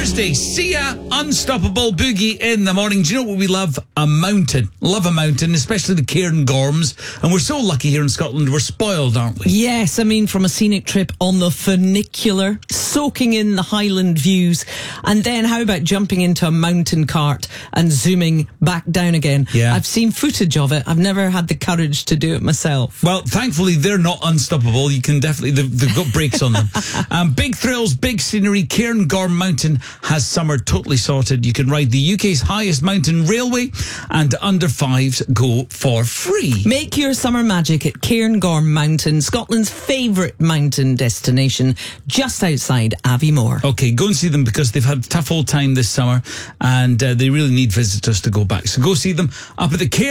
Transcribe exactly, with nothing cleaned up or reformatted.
Thursday, Sia, Unstoppable Boogie in the morning. Do you know what we love? A mountain. Love a mountain, especially the Cairngorms. And we're so lucky here in Scotland. We're spoiled, aren't we? Yes, I mean, from a scenic trip on the funicular, soaking in the Highland views, and then how about jumping into a mountain cart and zooming back down again? Yeah. I've seen footage of it. I've never had the courage to do it myself. Well, thankfully, they're not unstoppable. You can definitely, they've, they've got brakes on them. Um, big thrills, big scenery. Cairngorm Mountain has summer totally sorted. You can ride the U K's highest mountain railway, and under fives go for free. Make your summer magic at Cairngorm Mountain, Scotland's favourite mountain destination, just outside Aviemore. Okay, go and see them because they've had a tough old time this summer, and uh, they really need visitors to go back. So go see them up at the Cairn